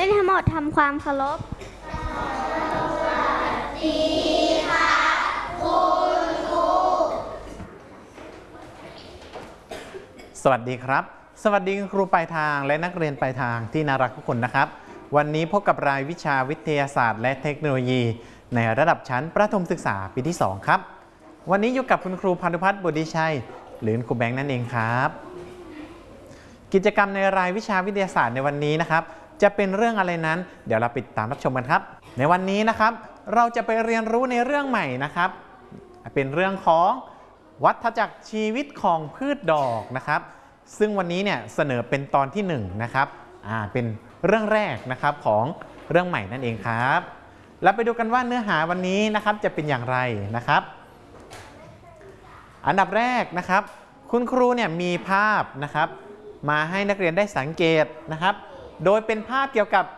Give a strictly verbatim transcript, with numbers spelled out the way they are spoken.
ชีทั้งหมดทำความเคารพดีค่ะคุณครูสวัสดีครับสวัสดีครูปลายทางและนักเรียนปลายทางที่น่ารักทุกคนนะครับวันนี้พบกับรายวิชาวิทยาศาสตร์และเทคโนโลยีในระดับชั้นประถมศึกษาปีที่สองครับวันนี้อยู่กับคุณครูพานุพัฒน์บุตรดีชัยหรือครูแบงค์นั่นเองครับกิจกรรมในรายวิชาวิทยาศาสตร์ในวันนี้นะครับจะเป็นเรื่องอะไรนั้นเดี๋ยวเราไปติดตามรับชมกันครับในวันนี้นะครับเราจะไปเรียนรู้ในเรื่องใหม่นะครับเป็นเรื่องของวัฏจักรชีวิตของพืชดอกนะครับซึ่งวันนี้เนี่ยเสนอเป็นตอนที่หนึ่งนะครับอ่าเป็นเรื่องแรกนะครับของเรื่องใหม่นั่นเองครับเราไปดูกันว่าเนื้อหาวันนี้นะครับจะเป็นอย่างไรนะครับอันดับแรกนะครับคุณครูเนี่ยมีภาพนะครับมาให้นักเรียนได้สังเกตนะครับโดยเป็นภาพเกี่ยวกับ